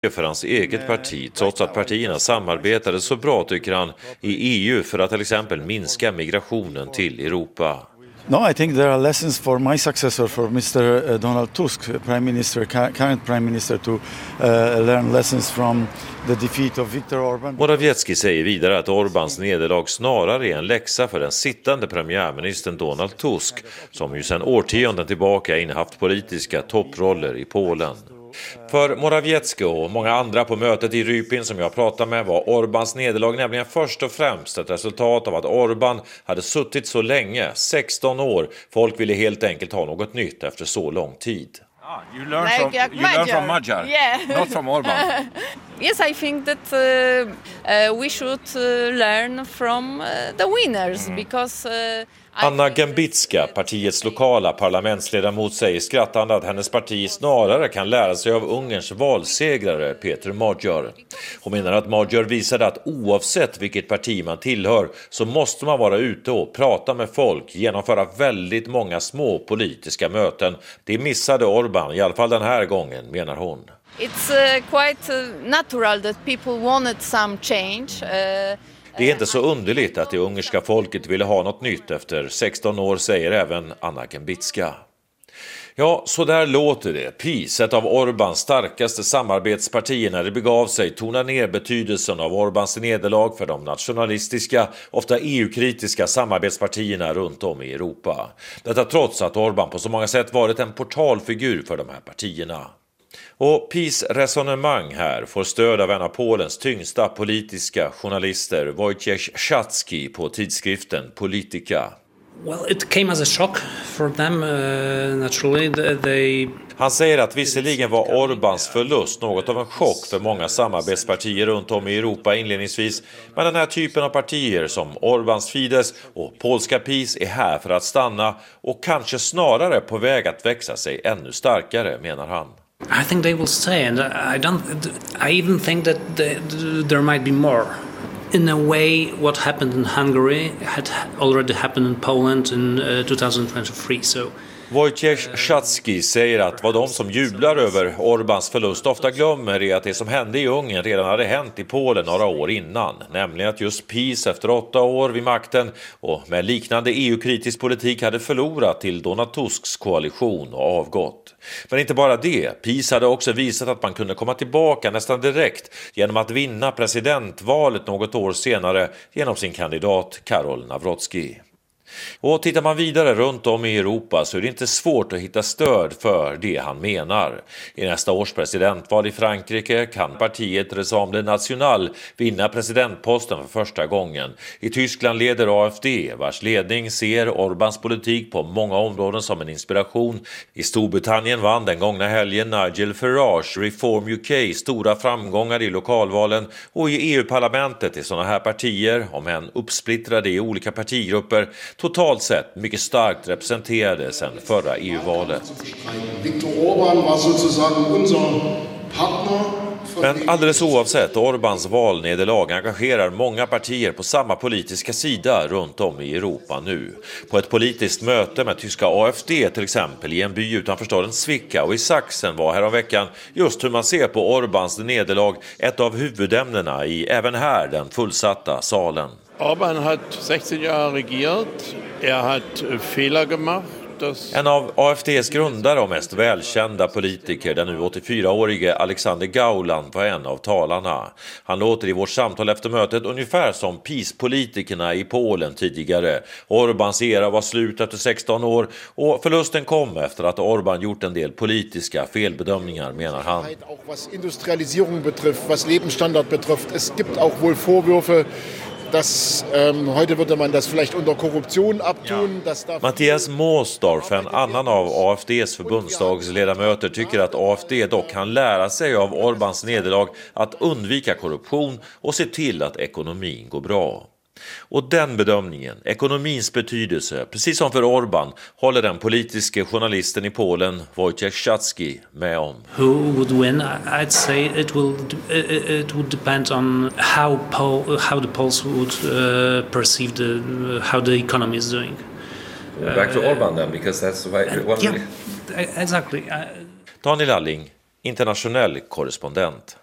för hans eget parti, trots att partierna samarbetade så bra, tycker han, i EU för att till exempel minska migrationen till Europa. No, I think there are lessons for my successor, for Mr. Donald Tusk, Prime Minister, current Prime Minister, to learn lessons from the defeat of Viktor Orbán. Morawiecki säger vidare att Orbáns nederlag snarare är en läxa för den sittande premiärministern Donald Tusk, som ju sedan årtionden tillbaka innehaft politiska topproller i Polen. För Morawiecki och många andra på mötet i Rypin som jag pratade med var Orbáns nederlag nämligen först och främst ett resultat av att Orbán hade suttit så länge, 16 år. Folk ville helt enkelt ha något nytt efter så lång tid. You learn from Magyar, yeah. Not from Orbán. Yes, I think that we should learn from the winners because... Anna Gembicka, partiets lokala parlamentsledamot, säger skrattande att hennes parti snarare kan lära sig av Ungerns valsegrare Peter Magyar. Hon menar att Magyar visade att oavsett vilket parti man tillhör så måste man vara ute och prata med folk, genomföra väldigt många små politiska möten. Det missade Orbán, i alla fall den här gången, menar hon. It's quite natural that people wanted some change. Det är inte så underligt att det ungerska folket ville ha något nytt efter 16 år, säger även Anna Gembicka. Ja, så där låter det. PiS, ett av Orbáns starkaste samarbetspartier, när det begav sig, tonar ner betydelsen av Orbáns nederlag för de nationalistiska, ofta EU-kritiska samarbetspartierna runt om i Europa. Detta trots att Orbán på så många sätt varit en portalfigur för de här partierna. Och PiS resonemang här får stöd av en av Polens tyngsta politiska journalister, Wojciech Szacki, på tidskriften Polityka. Well, it came as a shock for them, naturally. Han säger att visserligen var Orbáns förlust något av en chock för många samarbetspartier runt om i Europa inledningsvis, men den här typen av partier som Orbáns Fidesz och polska PiS är här för att stanna och kanske snarare på väg att växa sig ännu starkare, menar han. I think they will stay, and I even think that there might be more. In a way, what happened in Hungary had already happened in Poland in 2023. So. Wojciech Szacki säger att vad de som jublar över Orbáns förlust ofta glömmer är att det som hände i Ungern redan hade hänt i Polen några år innan. Nämligen att just PiS efter 8 år vid makten och med liknande EU-kritisk politik hade förlorat till Donald Tusks koalition och avgått. Men inte bara det, PiS hade också visat att man kunde komma tillbaka nästan direkt genom att vinna presidentvalet något år senare genom sin kandidat Karol Nawrocki. Och tittar man vidare runt om i Europa så är det inte svårt att hitta stöd för det han menar. I nästa års presidentval i Frankrike kan partiet Rassemblement National vinna presidentposten för första gången. I Tyskland leder AfD, vars ledning ser Orbáns politik på många områden som en inspiration. I Storbritannien vann den gångna helgen Nigel Farage, Reform UK, stora framgångar i lokalvalen, och i EU-parlamentet är sådana här partier, om än uppsplittrade i olika partigrupper, totalt sett mycket starkt representerade sedan förra EU-valet. Viktor Orbán var sozusagen unser partner. Men alldeles oavsett, Orbáns valnederlag engagerar många partier på samma politiska sida runt om i Europa nu. På ett politiskt möte med tyska AfD till exempel i en by utanför staden Zwickau i Sachsen var häromveckan just hur man ser på Orbáns nederlag ett av huvudämnena i även här den fullsatta salen. Orbán hat 16 Jahre regiert, hat Fehler gemacht. En av AfDs grundare och mest välkända politiker, den nu 84-årige Alexander Gauland, var en av talarna. Han låter i vårt samtal efter mötet ungefär som PiS-politikerna i Polen tidigare. Orbáns era var slut efter 16 år och förlusten kom efter att Orbán gjort en del politiska felbedömningar, menar han. Auch was Industrialisierung betrifft, was Lebensstandard betrifft, es gibt auch wohl Vorwürfe, dass heute würde man das vielleicht unter Korruption abtun. Mattias Måsdorf, en annan av AfDs förbundsdagsledamöter, tycker att AfD dock kan lära sig av Orbáns nederlag att undvika korruption och se till att ekonomin går bra. Och den bedömningen, ekonomins betydelse, precis som för Orbán, håller den politiska journalisten i Polen Wojciech Szacki med om. Who would win? I'd say it would depend on how the Poles would perceive how the economy is doing. Back to Orbán then, because that's why. Exactly. Daniel Alling, internationell korrespondent.